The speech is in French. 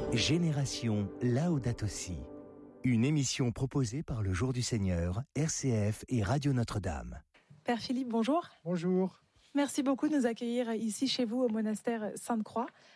Génération Laudato Si. Une émission proposée par le Jour du Seigneur, RCF et Radio Notre-Dame. Père Philippe, bonjour. Bonjour. Merci beaucoup de nous accueillir ici chez vous au monastère Sainte-Croix.